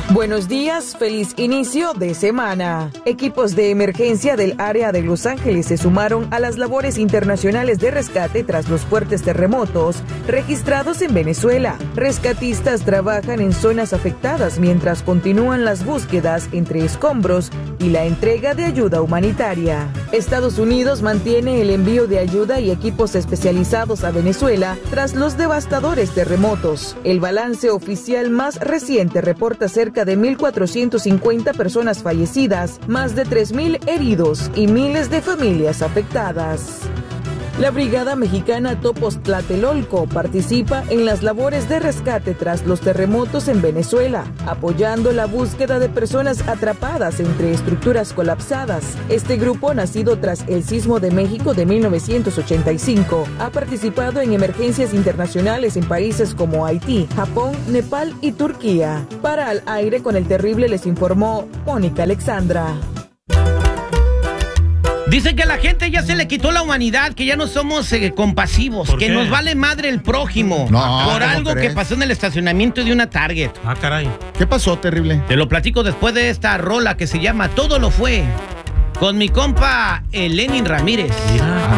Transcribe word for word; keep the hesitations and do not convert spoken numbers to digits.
Buenos días, feliz inicio de semana. Equipos de emergencia del área de Los Ángeles se sumaron a las labores internacionales de rescate tras los fuertes terremotos registrados en Venezuela. Rescatistas trabajan en zonas afectadas mientras continúan las búsquedas entre escombros y la entrega de ayuda humanitaria. Estados Unidos mantiene el envío de ayuda y equipos especializados a Venezuela tras los devastadores terremotos. El balance oficial más reciente reporta cerca de mil cuatrocientas cincuenta personas fallecidas, más de tres mil heridos y miles de familias afectadas. La Brigada Mexicana Topos Tlatelolco participa en las labores de rescate tras los terremotos en Venezuela, apoyando la búsqueda de personas atrapadas entre estructuras colapsadas. Este grupo, nacido tras el sismo de México de mil novecientos ochenta y cinco, ha participado en emergencias internacionales en países como Haití, Japón, Nepal y Turquía. Para Al Aire con el Terrible les informó Mónica Alexandra. Dicen que a la gente ya se le quitó la humanidad, que ya no somos eh, compasivos, que nos vale madre el prójimo no, por algo crees? que pasó en el estacionamiento de una Target. Ah, caray. ¿Qué pasó, Terrible? Te lo platico después de esta rola que se llama Todo lo fue, con mi compa el Lenin Ramírez. Mira.